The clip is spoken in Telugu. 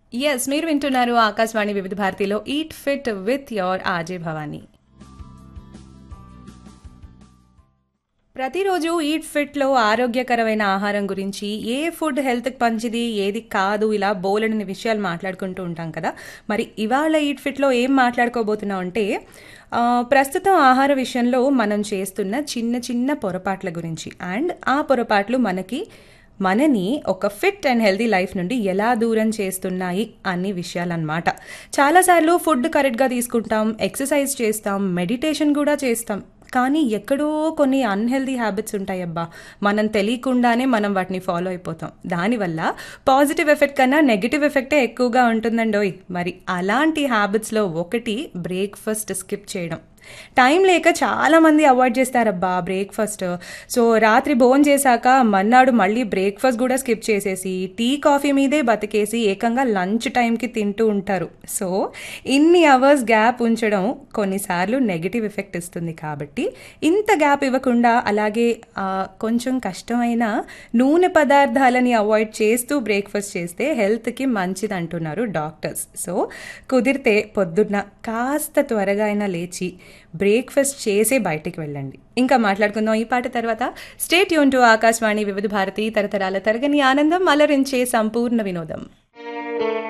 మీరు వింటున్నారు ఆకాశవాణి వివిధ భారతిలో eat fit with your RJ Bhavani. ప్రతిరోజు ఈట్ ఫిట్లో ఆరోగ్యకరమైన ఆహారం గురించి, ఏ ఫుడ్ హెల్త్కి మంచిది ఏది కాదు, ఇలా బోలెడని విషయాలు మాట్లాడుకుంటూ ఉంటాం కదా. మరి ఇవాళ ఈట్ ఫిట్లో ఏం మాట్లాడుకోబోతున్నాం అంటే ప్రస్తుతం ఆహార విషయంలో మనం చేస్తున్న చిన్న చిన్న పొరపాట్ల గురించి, అండ్ ఆ పొరపాట్లు మనని ఒక ఫిట్ అండ్ హెల్దీ లైఫ్ నుండి ఎలా దూరం చేస్తున్నాయి అన్ని విషయాలన్నమాట. చాలాసార్లు ఫుడ్ కరెక్ట్గా తీసుకుంటాం, ఎక్సర్సైజ్ చేస్తాం, మెడిటేషన్ కూడా చేస్తాం. కానీ ఎక్కడో కొన్ని అన్హెల్దీ హ్యాబిట్స్ ఉంటాయబ్బా, మనం తెలియకుండానే మనం వాటిని ఫాలో అయిపోతాం. దానివల్ల పాజిటివ్ ఎఫెక్ట్ కన్నా నెగిటివ్ ఎఫెక్టే ఎక్కువగా ఉంటుందండోయ్. మరి అలాంటి హ్యాబిట్స్లో ఒకటి బ్రేక్ఫాస్ట్ స్కిప్ చేయడం. టైం లేక చాలామంది అవాయిడ్ చేస్తారబ్బా బ్రేక్ఫాస్ట్. సో రాత్రి భోజనం చేశాక మన్నాడు మళ్ళీ బ్రేక్ఫాస్ట్ కూడా స్కిప్ చేసేసి టీ కాఫీ మీదే బతికేసి ఏకంగా లంచ్ టైంకి తింటూ ఉంటారు. సో ఇన్ని అవర్స్ గ్యాప్ ఉంచడం కొన్నిసార్లు నెగిటివ్ ఎఫెక్ట్ ఇస్తుంది. కాబట్టి ఇంత గ్యాప్ ఇవ్వకుండా, అలాగే కొంచెం కష్టమైన నూనె పదార్థాలని అవాయిడ్ చేస్తూ బ్రేక్ఫాస్ట్ చేస్తే హెల్త్కి మంచిది అంటున్నారు డాక్టర్స్. సో కుదిరితే పొద్దున్న కాస్త త్వరగా అయినా లేచి బ్రేక్ఫాస్ట్ చేసే బయటికి వెళ్ళండి. ఇంకా మాట్లాడుకుందాం ఈ పాట తర్వాత. స్టే ట్యూన్ టు ఆకాశవాణి వివిధ భారతి, తరతరాల తరగని ఆనందం, అలరించే సంపూర్ణ వినోదం.